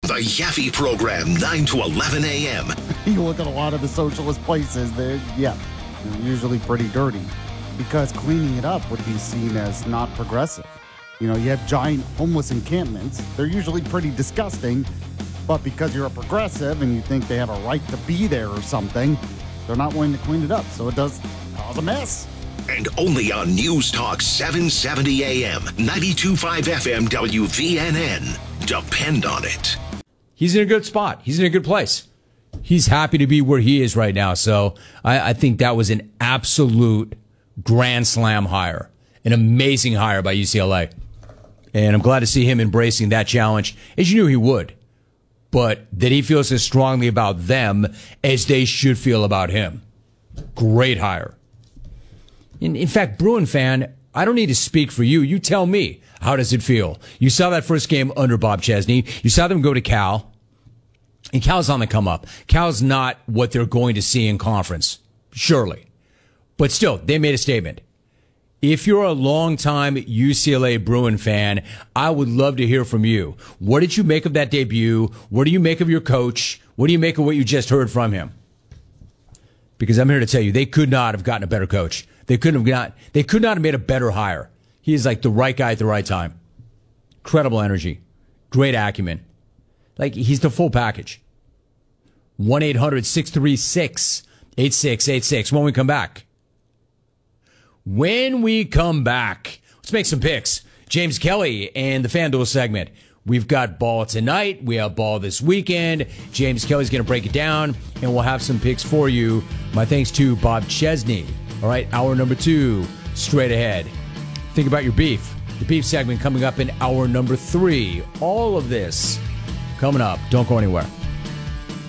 The Yaffe Program, 9 to 11 a.m. You look at a lot of the socialist places, they're usually pretty dirty because cleaning it up would be seen as not progressive. You know, you have giant homeless encampments. They're usually pretty disgusting, but because you're a progressive and you think they have a right to be there or something, they're not willing to clean it up. So it does cause a mess. And only on News Talk 770 AM, 92.5 FM WVNN. Depend on it. He's in a good spot. He's in a good place. He's happy to be where he is right now. So I think that was an absolute grand slam hire, an amazing hire by UCLA. And I'm glad to see him embracing that challenge, as you knew he would. But that he feels as strongly about them as they should feel about him. Great hire. In fact, Bruin fan, I don't need to speak for you. You tell me, how does it feel? You saw that first game under Bob Chesney. You saw them go to Cal. And Cal's on the come up. Cal's not what they're going to see in conference, surely. But still, they made a statement. If you're a longtime UCLA Bruin fan, I would love to hear from you. What did you make of that debut? What do you make of your coach? What do you make of what you just heard from him? Because I'm here to tell you, they could not have gotten a better coach. They could not have made a better hire. He is like the right guy at the right time. Incredible energy. Great acumen. Like, he's the full package. 1-800-636-8686. When we come back. Let's make some picks. James Kelly and the FanDuel segment. We've got ball tonight. We have ball this weekend. James Kelly's going to break it down, and we'll have some picks for you. My thanks to Bob Chesney. All right, hour number 2, straight ahead. Think about your beef. The beef segment coming up in hour number 3. All of this coming up. Don't go anywhere.